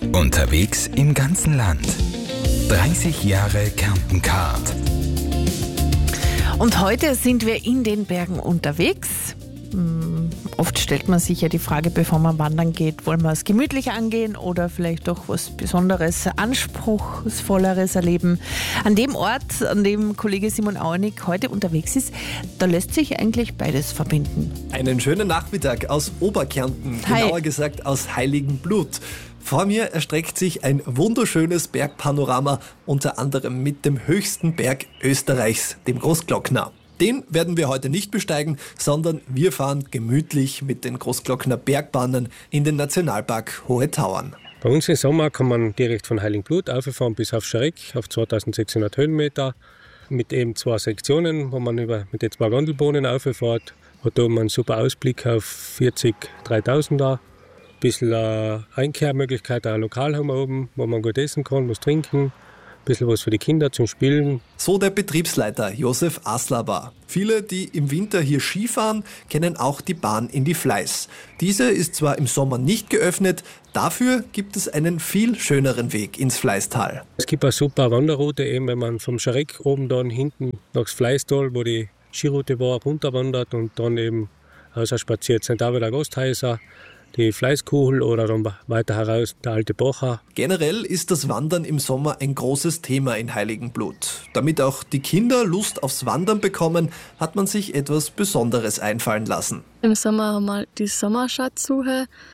Unterwegs im ganzen Land. 30 Jahre Kärnten-Card. Und heute sind wir in den Bergen unterwegs. Oft stellt man sich ja die Frage, bevor man wandern geht, wollen wir es gemütlich angehen oder vielleicht doch was Besonderes, Anspruchsvolleres erleben. An dem Ort, an dem Kollege Simon Auernick heute unterwegs ist, da lässt sich eigentlich beides verbinden. Einen schönen Nachmittag aus Oberkärnten, genauer gesagt aus Heiligenblut. Vor mir erstreckt sich ein wunderschönes Bergpanorama, unter anderem mit dem höchsten Berg Österreichs, dem Großglockner. Den werden wir heute nicht besteigen, sondern wir fahren gemütlich mit den Großglockner Bergbahnen in den Nationalpark Hohe Tauern. Bei uns im Sommer kann man direkt von Heiligenblut auffahren bis auf Schreck auf 2600 Höhenmeter mit eben 2 Sektionen, wo man mit den 2 Gondelbohnen auffährt. Hat oben einen super Ausblick auf 40 3000er. Ein bisschen Einkehrmöglichkeit, ein Lokal haben wir oben, wo man gut essen kann, was trinken. Ein bisschen was für die Kinder zum Spielen. So der Betriebsleiter Josef Aslaba. Viele, die im Winter hier Skifahren, kennen auch die Bahn in die Fleiß. Diese ist zwar im Sommer nicht geöffnet, dafür gibt es einen viel schöneren Weg ins Fleißtal. Es gibt eine super Wanderroute, eben wenn man vom Schreck oben dann hinten nach Fleißtal, wo die Skiroute war, runterwandert und dann eben ausspaziert. Sind da wieder Gasthäuser, die Fleißkuchel oder dann weiter heraus der alte Bacher. Generell ist das Wandern im Sommer ein großes Thema in Heiligenblut. Damit auch die Kinder Lust aufs Wandern bekommen, hat man sich etwas Besonderes einfallen lassen. Im Sommer haben wir die Sommerschatzsuche.